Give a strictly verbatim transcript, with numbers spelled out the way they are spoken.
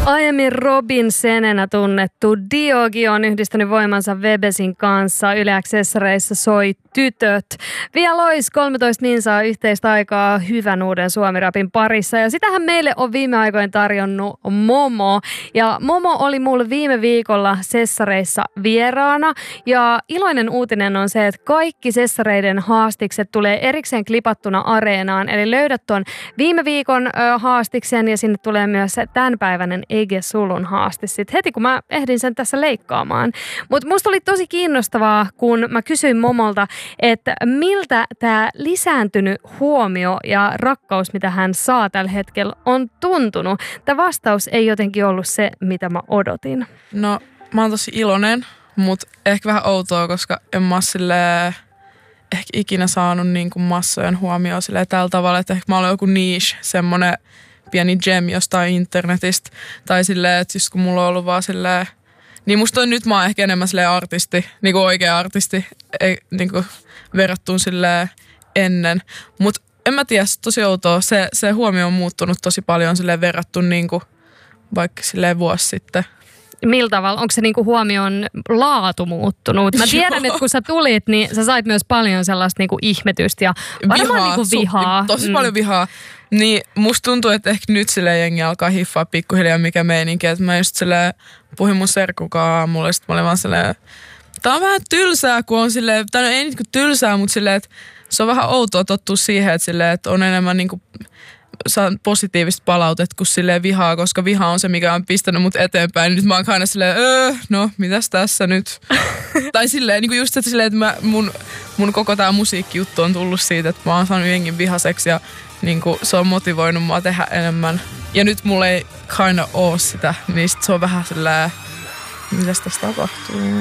Aiemmin Robin Senenä tunnettu Diogi on yhdistänyt voimansa Webesin kanssa. Yle X-reissa soi Tytöt. Via Lois kolmetoista niin saa yhteistä aikaa hyvän uuden suomirapin parissa. Ja sitähän meille on viime aikoina tarjonnut Momo. Ja Momo oli mulle viime viikolla Sessareissa vieraana. Ja iloinen uutinen on se, että kaikki Sessareiden haastikset tulee erikseen klipattuna Areenaan. Eli löydät ton viime viikon ö, haastiksen ja sinne tulee myös tämänpäiväinen Ege Sulun haaste sit heti, kun mä ehdin sen tässä leikkaamaan. Mutta musta oli tosi kiinnostavaa, kun mä kysyin Momolta, että miltä tämä lisääntynyt huomio ja rakkaus, mitä hän saa tällä hetkellä, on tuntunut. Tämä vastaus ei jotenkin ollut se, mitä mä odotin. No, mä oon tosi iloinen, mutta ehkä vähän outoa, koska en mä silleen ehkä ikinä saanut niinku massojen huomioon silleen tällä tavalla, että ehkä mä olen joku niche, semmonen pieni gem jostain internetistä. Tai silleen, että just kun mulla on ollut vaan silleen, niin musta on nyt mä oon ehkä enemmän silleen artisti, niinku oikea artisti, ei, niinku verrattuun silleen ennen. Mut en mä tiedä, tosi outoa. Se, se huomio on muuttunut tosi paljon silleen verrattuun niinku vaikka silleen vuosi sitten. Millä tavalla? Onko se niinku huomion laatu muuttunut? Mä tiedän, että kun sä tulit, niin sä sait myös paljon sellaista niinku ihmetystä ja varmaan vihaa, niinku vihaa. Su- tosi mm. paljon vihaa. Niin musta tuntuu, että ehkä nyt silleen jengi alkaa hiffaa pikkuhiljaa mikä meininki. Että mä just silleen puhuin mun serkkukaan aamulla ja sit mä olin vaan silleen, tää on vähän tylsää, kun on silleen, tää ei niinku tylsää, mutta silleen, että se on vähän outoa tottua siihen, että silleen, että on enemmän niinku saan positiivista palautetta kuin silleen vihaa, koska viha on se, mikä on pistänyt mut eteenpäin. Nyt mä oon aina silleen, öö, no, mitäs tässä nyt? Tai silleen, niin kuin just että, silleen, että mä, mun, mun koko tää musiikkijuttu on tullut siitä, että mä oon saanut jengin vihaseksi ja niin kuin, se on motivoinut mua tehdä enemmän. Ja nyt mulla ei kinda oo sitä, niin sit se on vähän silleen, mitäs tässä tapahtuu?